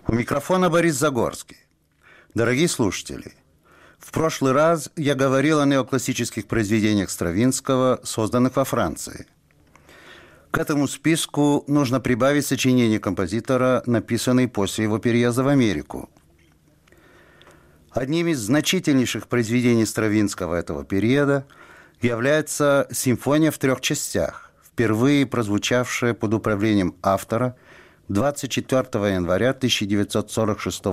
У микрофона Борис Загорский. Дорогие слушатели, в прошлый раз я говорил о неоклассических произведениях Стравинского, созданных во Франции. К этому списку нужно прибавить сочинения композитора, написанные после его переезда в Америку. Одним из значительнейших произведений Стравинского этого периода является «Симфония в 3 частях», впервые прозвучавшая под управлением автора 24 января 1946